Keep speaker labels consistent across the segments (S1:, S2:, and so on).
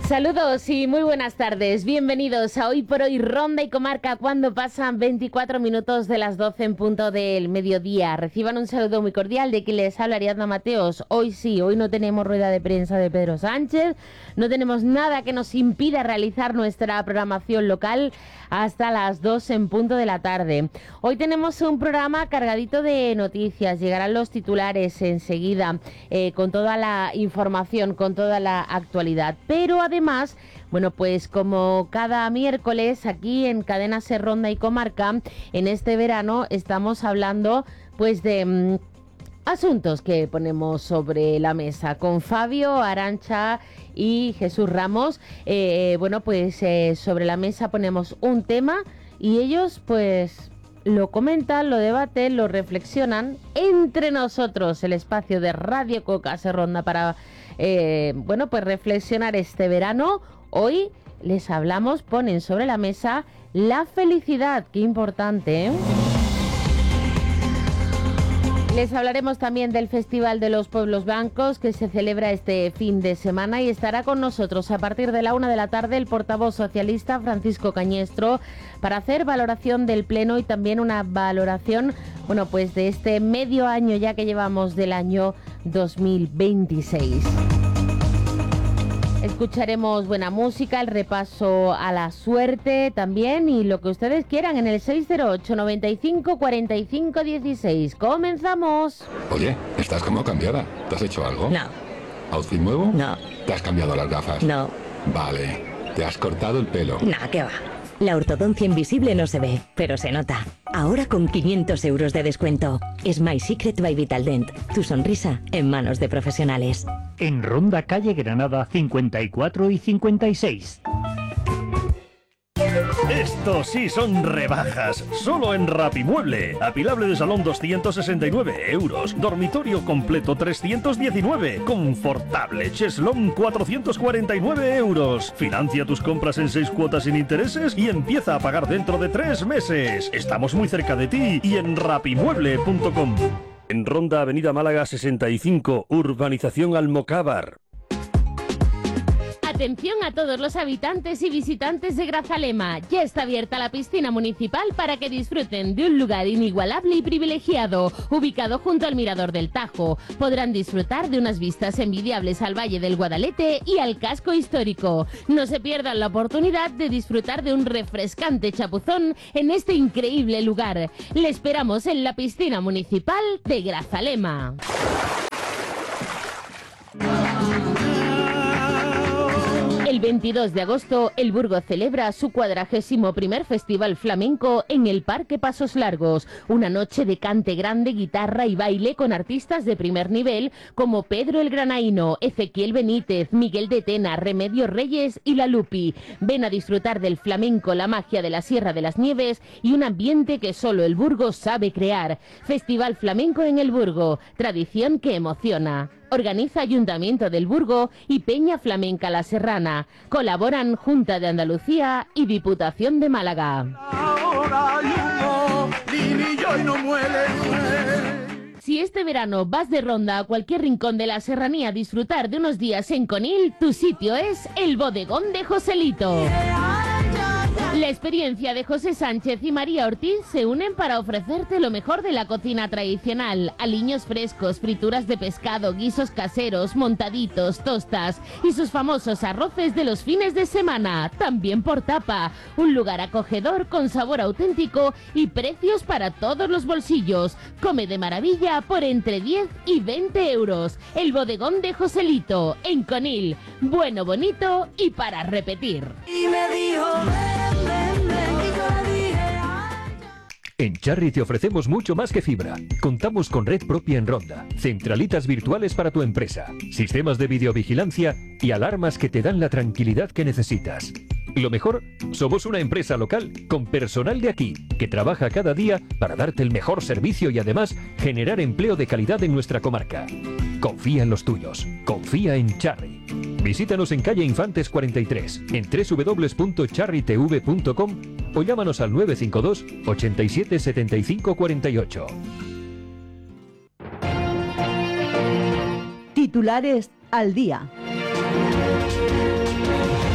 S1: Saludos y muy buenas tardes. Bienvenidos a Hoy por Hoy Ronda y Comarca cuando pasan 24 minutos de las 12 en punto del mediodía. Reciban un saludo muy cordial de quien les habla, Ariadna Mateos. Hoy no tenemos rueda de prensa de Pedro Sánchez, no tenemos nada que nos impida realizar nuestra programación local hasta las 2 en punto de la tarde. Hoy tenemos un programa cargadito de noticias, llegarán los titulares enseguida con toda la información, con toda la actualidad, pero además, bueno, pues como cada miércoles aquí en Cadena Ser Ronda y Comarca, en este verano estamos hablando pues de asuntos que ponemos sobre la mesa con Fabio, Arantxa y Jesús Ramos. Bueno, pues sobre la mesa ponemos un tema y ellos pues lo comentan, lo debaten, lo reflexionan entre nosotros, el espacio de Radio Coca Ser Ronda para bueno, pues reflexionar este verano. Hoy les hablamos, ponen sobre la mesa la felicidad, qué importante, ¿eh? Les hablaremos también del Festival de los Pueblos Blancos que se celebra este fin de semana y estará con nosotros a partir de la 1 de la tarde el portavoz socialista Francisco Cañestro para hacer valoración del pleno y también una valoración, bueno, pues de este medio año ya que llevamos del año 2026. Escucharemos buena música, el repaso a la suerte también y lo que ustedes quieran en el 608 95 45 16. ¡Comenzamos!
S2: Oye, estás como cambiada. ¿Te has hecho algo?
S3: No.
S2: ¿Outfit nuevo?
S3: No.
S2: ¿Te has cambiado las gafas?
S3: No.
S2: Vale. ¿Te has cortado el pelo?
S3: Nah, ¿qué va? La ortodoncia invisible no se ve, pero se nota. Ahora con 500 euros de descuento. Smile Secret by Vitaldent. Tu sonrisa en manos de profesionales.
S4: En Ronda Calle Granada 54 y 56.
S5: Estos sí son rebajas, solo en Rapimueble. Apilable de salón 269 euros, dormitorio completo 319, confortable cheslón 449 euros. Financia tus compras en 6 cuotas sin intereses y empieza a pagar dentro de 3 meses. Estamos muy cerca de ti y en rapimueble.com. En Ronda Avenida Málaga 65, Urbanización Almocávar.
S1: Atención a todos los habitantes y visitantes de Grazalema. Ya está abierta la piscina municipal para que disfruten de un lugar inigualable y privilegiado, ubicado junto al Mirador del Tajo. Podrán disfrutar de unas vistas envidiables al Valle del Guadalete y al casco histórico. No se pierdan la oportunidad de disfrutar de un refrescante chapuzón en este increíble lugar. Le esperamos en la piscina municipal de Grazalema. El 22 de agosto, el Burgo celebra su 41º Festival Flamenco en el Parque Pasos Largos. Una noche de cante grande, guitarra y baile con artistas de primer nivel como Pedro el Granaíno, Ezequiel Benítez, Miguel de Tena, Remedios Reyes y La Lupi. Ven a disfrutar del flamenco, la magia de la Sierra de las Nieves y un ambiente que solo el Burgo sabe crear. Festival Flamenco en el Burgo, tradición que emociona. Organiza Ayuntamiento del Burgo y Peña Flamenca La Serrana. Colaboran Junta de Andalucía y Diputación de Málaga. Si este verano vas de ronda a cualquier rincón de la serranía a disfrutar de unos días en Conil, tu sitio es el Bodegón de Joselito. La experiencia de José Sánchez y María Ortiz se unen para ofrecerte lo mejor de la cocina tradicional. Aliños frescos, frituras de pescado, guisos caseros, montaditos, tostas y sus famosos arroces de los fines de semana, también por tapa. Un lugar acogedor con sabor auténtico y precios para todos los bolsillos. Come de maravilla por entre 10 y 20 euros. El Bodegón de Joselito, en Conil. Bueno, bonito y para repetir.
S6: Y me dijo...
S7: En Charry te ofrecemos mucho más que fibra. Contamos con red propia en Ronda, centralitas virtuales para tu empresa, sistemas de videovigilancia y alarmas que te dan la tranquilidad que necesitas. Lo mejor, somos una empresa local con personal de aquí que trabaja cada día para darte el mejor servicio y además generar empleo de calidad en nuestra comarca. Confía en los tuyos, confía en Charry. Visítanos en calle Infantes 43, en www.charrytv.com o llámanos al 952 87 75 48.
S8: Titulares al día.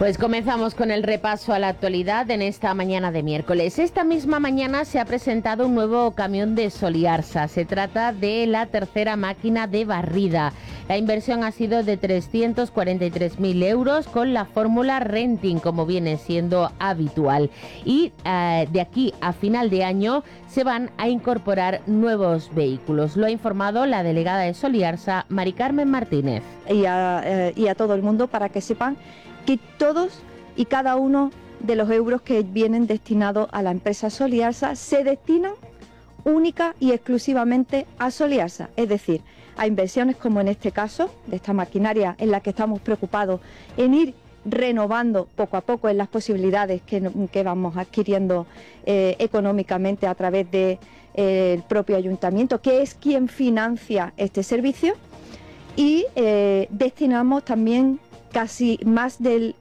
S1: Pues comenzamos con el repaso a la actualidad en esta mañana de miércoles. Esta misma mañana se ha presentado un nuevo camión de Soliarsa. Se trata de la tercera máquina de barrida. La inversión ha sido de 343.000 euros con la fórmula renting, como viene siendo habitual. Y de aquí a final de año se van a incorporar nuevos vehículos. Lo ha informado la delegada de Soliarsa, Mari Carmen Martínez.
S6: Y a todo el mundo, para que sepan que todos y cada uno de los euros que vienen destinados a la empresa Soliarsa se destinan única y exclusivamente a Soliarsa, es decir, a inversiones como en este caso, de esta maquinaria en la que estamos preocupados en ir renovando poco a poco en las posibilidades que vamos adquiriendo económicamente a través del propio ayuntamiento, que es quien financia este servicio, y destinamos también casi más del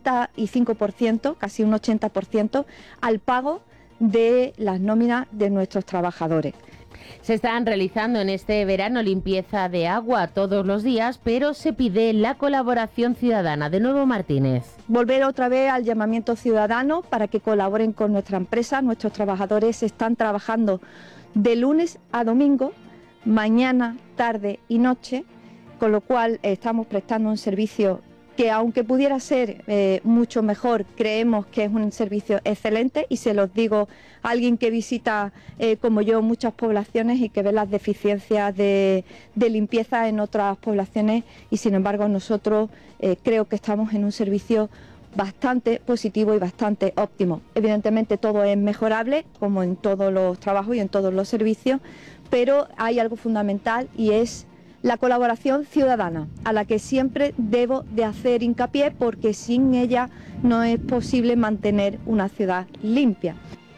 S6: 75%, casi un 80%, al pago de las nóminas de nuestros trabajadores.
S1: Se están realizando en este verano limpieza de agua todos los días, pero se pide la colaboración ciudadana. De nuevo, Martínez.
S6: Volver otra vez al llamamiento ciudadano para que colaboren con nuestra empresa. Nuestros trabajadores están trabajando de lunes a domingo, mañana, tarde y noche, con lo cual estamos prestando un servicio que, aunque pudiera ser mucho mejor, creemos que es un servicio excelente, y se los digo a alguien que visita, como yo, muchas poblaciones y que ve las deficiencias de limpieza en otras poblaciones, y sin embargo nosotros creo que estamos en un servicio bastante positivo y bastante óptimo. Evidentemente todo es mejorable, como en todos los trabajos y en todos los servicios, pero hay algo fundamental, y es la colaboración ciudadana, a la que siempre debo de hacer hincapié, porque sin ella no es posible mantener una ciudad limpia.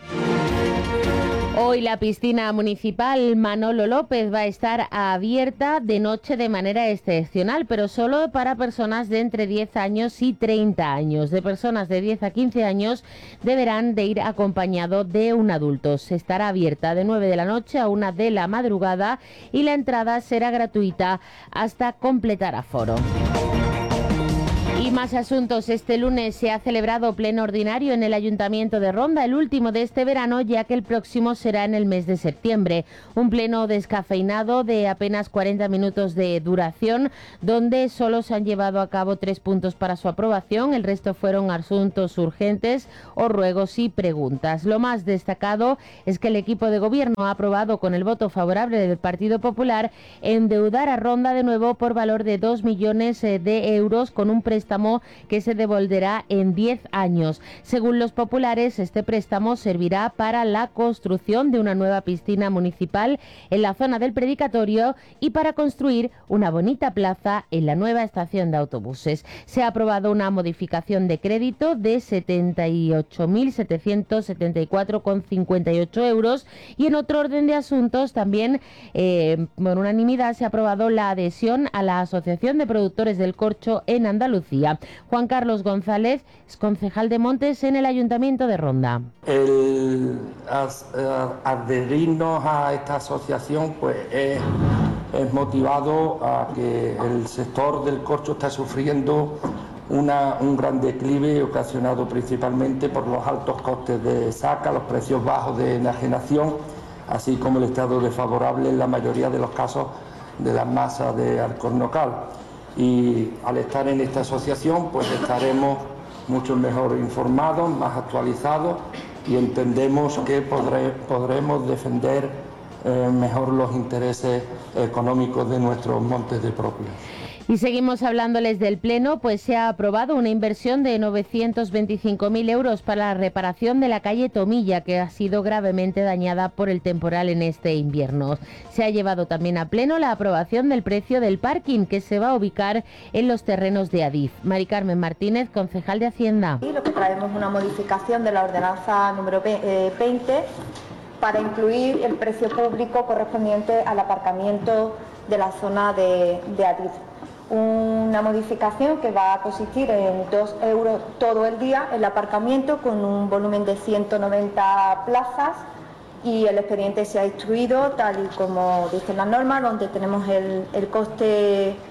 S1: Hoy la piscina municipal Manolo López va a estar abierta de noche de manera excepcional, pero solo para personas de entre 10 años y 30 años. De personas de 10 a 15 años deberán de ir acompañado de un adulto. Se estará abierta de 9 de la noche a 1 de la madrugada y la entrada será gratuita hasta completar aforo. Y más asuntos. Este lunes se ha celebrado pleno ordinario en el Ayuntamiento de Ronda, el último de este verano, ya que el próximo será en el mes de septiembre. Un pleno descafeinado de apenas 40 minutos de duración, donde solo se han llevado a cabo 3 puntos para su aprobación. El resto fueron asuntos urgentes o ruegos y preguntas. Lo más destacado es que el equipo de gobierno ha aprobado, con el voto favorable del Partido Popular, endeudar a Ronda de nuevo por valor de 2 millones de euros con un préstamo que se devolverá en 10 años. Según los populares, este préstamo servirá para la construcción de una nueva piscina municipal en la zona del Predicatorio y para construir una bonita plaza en la nueva estación de autobuses. Se ha aprobado una modificación de crédito de 78.774,58 euros, y en otro orden de asuntos también por unanimidad se ha aprobado la adhesión a la Asociación de Productores del Corcho en Andalucía. Juan Carlos González es concejal de Montes en el Ayuntamiento de Ronda.
S8: El adherirnos a esta asociación pues es motivado a que el sector del corcho está sufriendo un gran declive ocasionado principalmente por los altos costes de saca, los precios bajos de enajenación, así como el estado desfavorable en la mayoría de los casos de las masas de alcornocal. Y al estar en esta asociación pues estaremos mucho mejor informados, más actualizados, y entendemos que podremos defender mejor los intereses económicos de nuestros montes de propios.
S1: Y seguimos hablándoles del Pleno, pues se ha aprobado una inversión de 925.000 euros para la reparación de la calle Tomilla, que ha sido gravemente dañada por el temporal en este invierno. Se ha llevado también a Pleno la aprobación del precio del parking, que se va a ubicar en los terrenos de Adif. Mari Carmen Martínez, concejal de Hacienda.
S9: Y lo que traemos es una modificación de la ordenanza número 20 para incluir el precio público correspondiente al aparcamiento de la zona de Adif. Una modificación que va a consistir en 2 euros todo el día el aparcamiento, con un volumen de 190 plazas, y el expediente se ha instruido tal y como dicen las normas, donde tenemos el coste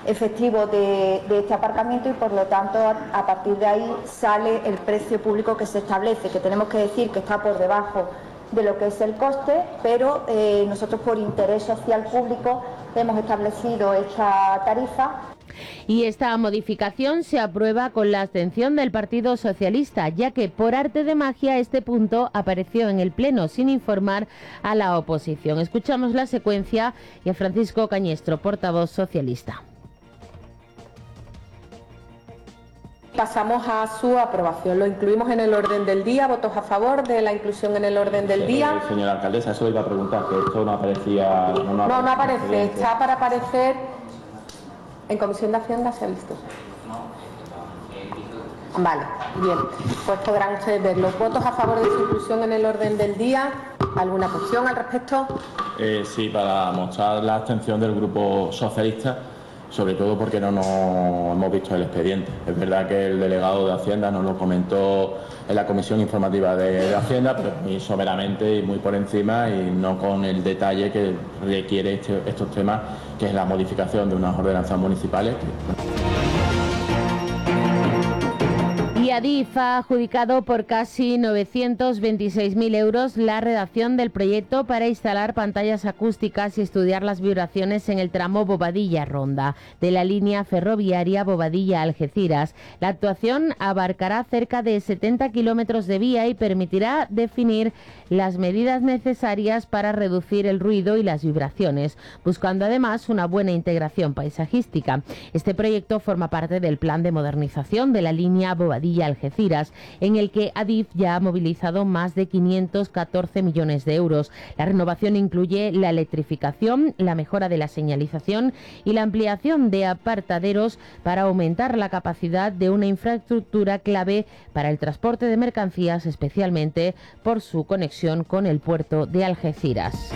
S9: efectivo de este aparcamiento y por lo tanto a partir de ahí sale el precio público que se establece, que tenemos que decir que está por debajo de lo que es el coste, pero nosotros por interés social público hemos establecido esta tarifa.
S1: Y esta modificación se aprueba con la abstención del Partido Socialista, ya que por arte de magia este punto apareció en el Pleno sin informar a la oposición. Escuchamos la secuencia y a Francisco Cañestro, portavoz socialista.
S10: Pasamos a su aprobación. Lo incluimos en el orden del día. ¿Votos a favor de la inclusión en el orden del día?
S11: Señora alcaldesa, eso iba a preguntar, que esto no aparecía...
S10: No aparece. Está para aparecer en Comisión de Hacienda, se ha visto. Vale, bien. Pues podrán ustedes ver los votos a favor de su inclusión en el orden del día. ¿Alguna cuestión al respecto?
S11: Sí, para mostrar la abstención del Grupo Socialista, sobre todo porque no nos hemos visto el expediente. Es verdad que el delegado de Hacienda nos lo comentó en la comisión informativa de Hacienda, pero muy someramente y muy por encima y no con el detalle que requiere estos temas, que es la modificación de unas ordenanzas municipales.
S1: Y Adif ha adjudicado por casi 926.000 euros la redacción del proyecto para instalar pantallas acústicas y estudiar las vibraciones en el tramo Bobadilla-Ronda de la línea ferroviaria Bobadilla-Algeciras. La actuación abarcará cerca de 70 kilómetros de vía y permitirá definir las medidas necesarias para reducir el ruido y las vibraciones, buscando además una buena integración paisajística. Este proyecto forma parte del plan de modernización de la línea Bobadilla-Algeciras, en el que Adif ya ha movilizado más de 514 millones de euros. La renovación incluye la electrificación, la mejora de la señalización y la ampliación de apartaderos para aumentar la capacidad de una infraestructura clave para el transporte de mercancías, especialmente por su conexión con el puerto de Algeciras.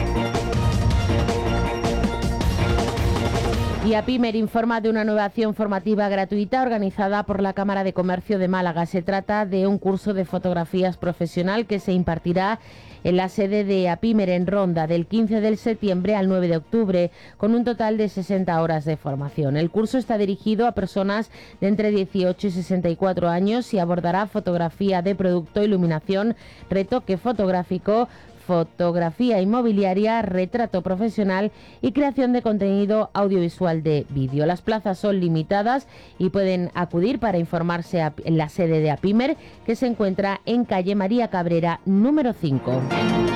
S1: Y APIMER informa de una nueva acción formativa gratuita organizada por la Cámara de Comercio de Málaga. Se trata de un curso de fotografías profesional que se impartirá en la sede de APIMER en Ronda del 15 de septiembre al 9 de octubre, con un total de 60 horas de formación. El curso está dirigido a personas de entre 18 y 64 años y abordará fotografía de producto, iluminación, retoque fotográfico, fotografía inmobiliaria, retrato profesional y creación de contenido audiovisual de vídeo. Las plazas son limitadas y pueden acudir para informarse en la sede de APIMER, que se encuentra en calle María Cabrera, número 5.